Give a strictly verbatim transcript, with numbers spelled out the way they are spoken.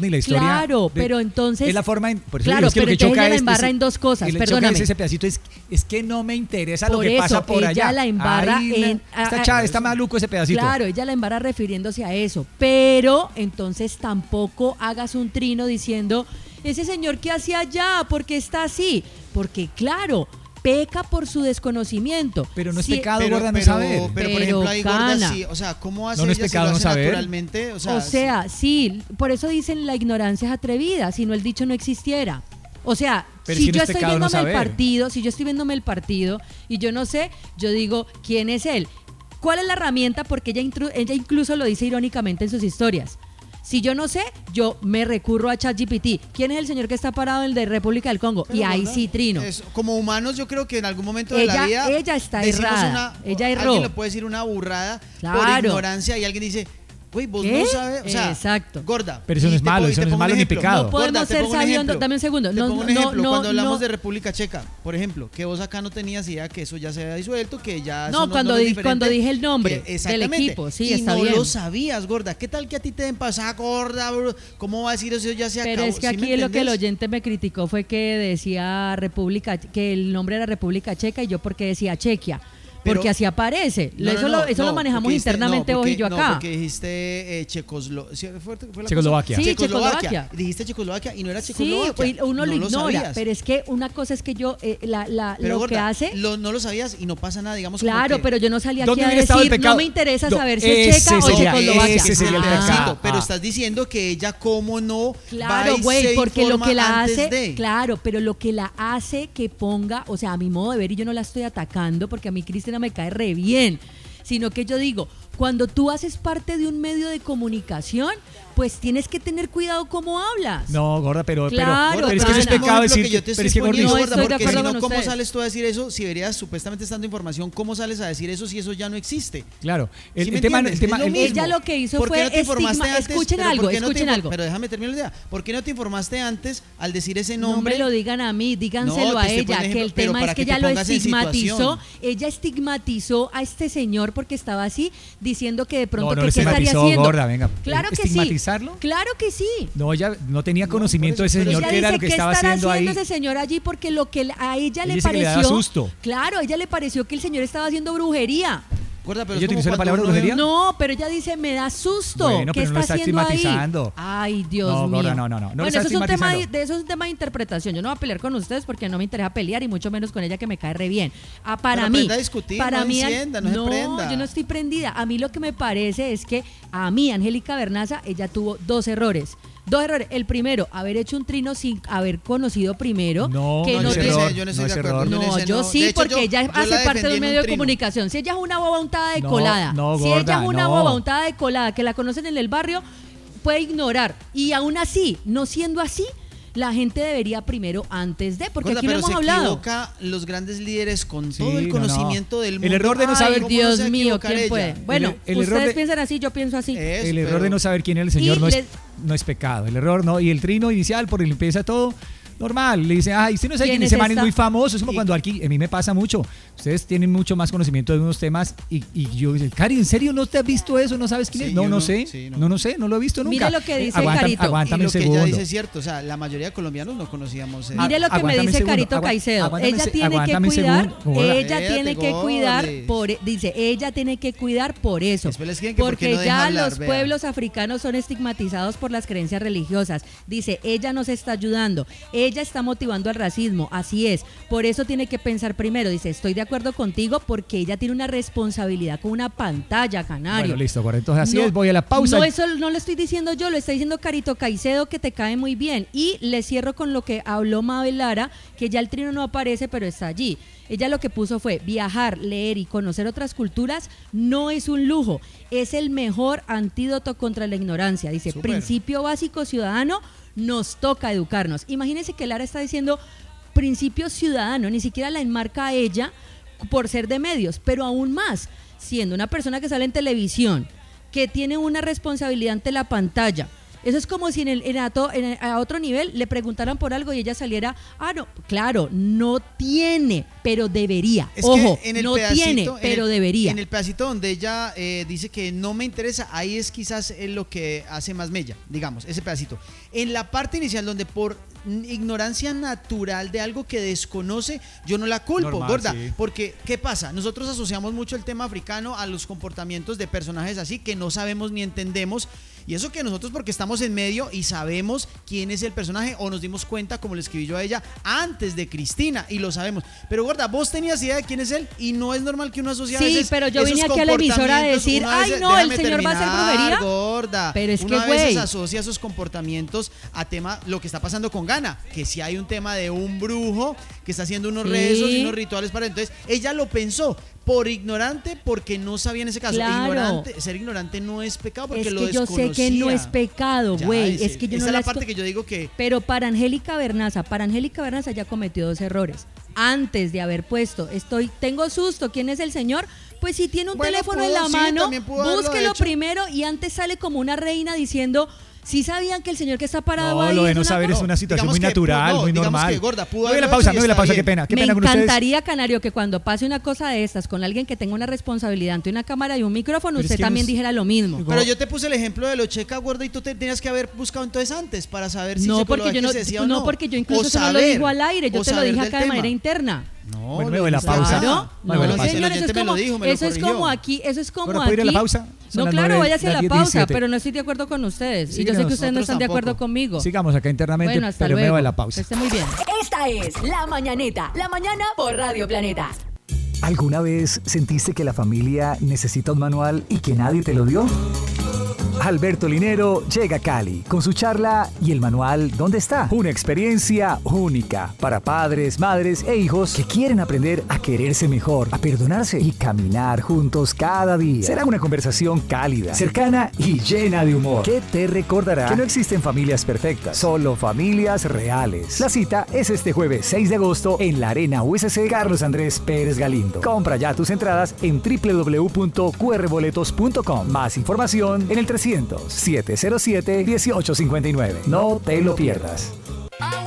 ni la historia. Claro, de, pero entonces... Es la forma en... Por eso claro, digo, es que pero lo que entonces choca ella la es- embarra es- en dos cosas, el choque perdóname. es ese pedacito, es, es que no me interesa Por lo que eso, pasa por ella allá. la embarra Ahí la- en- Está, a- a- chava, está maluco ese pedacito. Claro, ella la embarra refiriéndose a eso, pero entonces tampoco hagas un trino diciendo, ese señor que hacía allá, ¿por qué está así? Porque claro, peca por su desconocimiento. Pero no es Si- pecado, Pero, gorda, no pero, saber. pero, por Pero, ejemplo, hay gordas, Cana. sí, o sea, ¿cómo hace No, no es ella pecado si lo no hace saber. naturalmente? O sea, O sea, sí, por eso dicen la ignorancia es atrevida, si no el dicho no existiera. O sea, Pero si si no yo es estoy pecado no viéndome el saber. partido, si yo estoy viéndome el partido y yo no sé, yo digo, ¿quién es él? ¿Cuál es la herramienta? Porque ella, intru- ella incluso lo dice irónicamente en sus historias. Si yo no sé, yo me recurro a ChatGPT. ¿Quién es el señor que está parado en el de República del Congo? pero, y ahí ¿verdad? sí trino. Es- como humanos, yo creo que en algún momento de Ella- la vida ella está decimos errada, una- ella erró. Alguien le puede decir una burrada por Claro. ignorancia y alguien dice, güey, vos ¿Qué? no sabes, o sea, Exacto. gorda. Pero eso no y es te malo, pongo- y eso te no es pongo un malo ni ejemplo. pecado. No podemos Gorda, te ser pongo un sabiondos. ejemplo. Dame un segundo. Te No, pongo un no, ejemplo. no, Cuando hablamos no. de República Checa, por ejemplo, que vos acá no tenías idea que eso ya se había disuelto, que ya No, eso cuando es di- diferente, cuando dije el nombre que- del exactamente. equipo, sí, y está no bien. lo sabías, gorda. ¿Qué tal que a ti te den pasada, gorda, bro? ¿Cómo va a decir eso? Ya se Pero acabó. es que ¿Sí me aquí lo que el entendés? oyente me criticó fue que decía República, que el nombre era República Checa y yo porque decía Chequia. Pero- Porque así aparece. No, no, eso no, lo, eso no, lo manejamos porque dijiste- internamente no, vos y porque- yo No, acá. porque dijiste eh, Checoslo- ¿sí fue- fue la Checoslovaquia. cosa? Sí, Checoslovaquia. Y dijiste Checoslovaquia y no era Sí, Checoslovaquia. uno no lo ignora, sabías. pero es que una cosa es que yo, eh, la, la, Pero, lo gorda, que hace... lo- no lo sabías y no pasa nada, digamos. como Claro, que- pero yo no salí aquí ¿Dónde a hubiera estado el decir, pecado? no me interesa No, saber si es ese checa o sería- checoslovaquia. ese sería el Ah, pecado. Exacto, pero Ah. estás diciendo que ella, cómo no, va Claro, y güey, se porque lo informa que la antes hace, de. claro, pero lo que la hace que ponga, o sea, a mi modo de ver, y yo no la estoy atacando porque a mí Cristina me cae re bien, sino que yo digo, cuando tú haces parte de un medio de comunicación, pues tienes que tener cuidado cómo hablas. No, gorda, pero, Claro, pero, pero es que eso es Cana. pecado Lo que decir. yo te Pero estoy es que poniendo, No gordis, gorda, estoy de porque si acuerdo no, con ¿cómo ustedes. sales tú a decir eso? Si verías supuestamente estando información, ¿cómo sales a decir eso si eso ya no existe? claro. El, ¿Sí el me tema, el entiendes? tema Es lo el- mismo. Ella lo que hizo ¿Por qué fue no te informaste estigma- antes? escuchen Pero ¿por algo, qué no te escuchen infor- algo. Pero déjame terminar la idea. ¿Por qué no te informaste antes al decir ese No me nombre? lo digan a mí, díganselo No, a te estoy ella, poniendo que el ejemplo, pero tema para es que que te ella lo pongas en estigmatizó, situación. ella estigmatizó a este señor porque estaba así, diciendo que de pronto No, no que lo qué estaría estigmatizó, haciendo. gorda, venga. Claro que sí. ¿Estigmatizarlo? Claro que sí. No, ella no tenía conocimiento de ese pero señor Ella que era dice, lo que ¿qué estaba estará haciendo ahí. haciendo ese señor allí? Porque lo que a ella Ella le dice que le daba pareció, susto. claro, a ella le pareció que el señor estaba haciendo brujería. Gorda, pero ¿Ella es como utilizó la cuando palabra uno ve- brujería? No, pero ella dice, me da susto. Bueno, ¿Qué pero no lo está está haciendo ahí? estigmatizando. Ay, Dios No, mío. gorda, no, no, no, no lo bueno, está eso es, un tema de, estigmatizando. de- eso es un tema de interpretación. Yo no voy a pelear con ustedes porque no me interesa pelear y mucho menos con ella que me cae re bien. Ah, para Pero mí, aprenda a discutir, para no mí, encienda, no se prenda. yo no estoy prendida. A mí lo que me parece es que a mí, Angélica Bernaza, ella tuvo dos errores. Dos errores. El primero, haber hecho un trino sin haber conocido primero. No, que No, no yo, ese te- no error, sé, yo no no estoy es de error. acuerdo. en No, ese yo no. sí, De hecho, porque yo- ella yo la hace parte de defendí un en medio de trino. comunicación. Si ella es una boba untada de No, colada, no, si ella gorda, es una no. boba untada de colada que la conocen en el barrio, puede ignorar. Y aún así, no siendo así, la gente debería primero antes de, porque Gorda, aquí no pero hemos se hablado. equivoca los grandes líderes con Sí, todo el no, no. conocimiento del El mundo. error de no Ay, saber ¿cómo Dios no se va a mío, equivocar ¿quién ella? puede? Bueno, el ustedes error de- piensan así, yo pienso así. Eso, El error pero- de no saber quién es el señor Y no es, les- no es pecado. El error no. Y el trino inicial por el que empieza todo, normal. Le dice, ay, usted no sabe ¿Quién quién es es ese man, es esta? muy famoso. Es como Y- cuando aquí, a mí me pasa mucho. Ustedes tienen mucho más conocimiento de unos temas y, y yo digo, Cari, ¿en serio no te has visto eso? ¿No sabes quién Sí, es? No, yo no no, sé. sí, no. no. no, sé, no lo he visto nunca. Mire lo que dice Aguanta- Carito. Y Aguántame lo un que ella segundo. dice es cierto, o sea, la mayoría de colombianos no conocíamos eh, Mire lo que me Aguántame un dice segundo, Carito agua- Caicedo. aguántame Ella un se- tiene que aguántame un cuidar, segundo, gorda. ella Espérate, tiene que cuidar gordes. por, dice, ella tiene que cuidar por eso. Después les escriben que por qué porque no deja ya hablar, los vea. pueblos africanos son estigmatizados por las creencias religiosas. Dice, ella nos está ayudando, ella está motivando al racismo, así es. Por eso tiene que pensar primero. Dice, estoy de acuerdo contigo porque ella tiene una responsabilidad con una pantalla, Canario. Bueno, listo, gorda. Entonces así No, es, voy a la pausa. No, eso no lo estoy diciendo yo, lo está diciendo Carito Caicedo, que te cae muy bien. Y le cierro con lo que habló Mabel Lara, que ya el trino no aparece, pero está allí. Ella lo que puso fue, viajar, leer y conocer otras culturas no es un lujo, es el mejor antídoto contra la ignorancia. Dice, Súper. principio básico ciudadano, nos toca educarnos. Imagínense que Lara está diciendo principio ciudadano, ni siquiera la enmarca a ella por ser de medios, pero aún más, siendo una persona que sale en televisión, que tiene una responsabilidad ante la pantalla, Eso es como si en el, en a, to- en el- a otro nivel le preguntaran por algo y ella saliera, ah, no, claro, no tiene, pero debería. Es Ojo, que en el no pedacito, tiene, en pero el- debería. En el pedacito donde ella eh, dice que no me interesa, ahí es quizás eh, lo que hace más mella, digamos, ese pedacito. En la parte inicial donde por ignorancia natural de algo que desconoce, yo no la culpo, Normal, gorda, sí. porque ¿qué pasa? Nosotros asociamos mucho el tema africano a los comportamientos de personajes así que no sabemos ni entendemos. Y eso que nosotros porque estamos en medio y sabemos quién es el personaje o nos dimos cuenta, como le escribí yo a ella, antes de Cristina y lo sabemos. Pero gorda, vos tenías idea de quién es él y no es normal que uno asocie a Sí, veces pero yo esos vine aquí a la emisora a comportamientos, decir, uno a veces- "Ay, no, el déjame señor va a hacer terminar, brujería". gorda. Pero es Uno que, a veces güey. asocia esos comportamientos a tema, lo que está pasando con Gana, que si hay un tema de un brujo que está haciendo unos Sí. rezos y unos rituales para entonces, ella lo pensó. Por ignorante, porque no sabía en ese caso. Claro. Ignorante, ser ignorante no es pecado porque Es lo que yo sé que no es desconocía. pecado, Ya, güey. ese- Es que yo esa no es la las parte co- que yo digo que Pero para Angélica Bernaza, para Angélica Bernaza ya cometió dos errores. Antes de haber puesto, estoy, tengo susto, ¿quién es el señor? Pues si tiene un Bueno, teléfono pudo, en la sí, mano, también pudo haberlo búsquelo hecho. primero y antes sale como una reina diciendo, ¿sí sabían que el señor que está parado No, ahí lo de es no una saber co-?" es una situación digamos muy que natural, pudo- no, muy digamos normal. que, gorda, pudo Me doy la haberlo pausa, hecho y me doy la está pausa, qué bien. pena, qué Me pena con ustedes. encantaría, Canario, que cuando pase una cosa de estas con alguien que tenga una responsabilidad ante una cámara y un micrófono, Pero es usted que también nos- dijera lo mismo. Pero yo te puse el ejemplo de lo checa, gorda, y tú te tenías que haber buscado entonces antes para saber si No, se porque yo no, se decía o no, no. porque yo O incluso eso no lo saber, digo al aire, yo o te lo saber dije del acá de tema. manera interna. No, Bueno, me lo voy a la dijiste pausa. acá. Claro, Me voy a la no, pausa. El señores, oyente eso es me lo como, dijo, me lo eso es corrigió. como aquí, eso es como Bueno, ¿puedo ir a la aquí. pausa? Son No, las claro, nueve, váyase a las la diez pausa, diecisiete. pero no estoy de acuerdo con ustedes. Sí, y yo sé no, que ustedes no nosotros están de acuerdo tampoco. conmigo. Sigamos acá internamente, Bueno, hasta pero luego. me voy a la Que pausa. esté muy bien. Esta es La Mañanita, la mañana por Radio Planeta. ¿Alguna vez sentiste que la familia necesita un manual y que nadie te lo dio? Alberto Linero llega a Cali con su charla ¿Y el manual dónde está? Una experiencia única para padres, madres e hijos que quieren aprender a quererse mejor, a perdonarse y caminar juntos cada día. Será una conversación cálida, cercana y llena de humor que te recordará que no existen familias perfectas, solo familias reales. La cita es este jueves seis de agosto en la Arena U S C Carlos Andrés Pérez Galindo. Compra ya tus entradas en doble u doble u doble u punto cu erre boletos punto com. Más información en el trescientos, siete cero siete, dieciocho cincuenta y nueve. No te lo pierdas.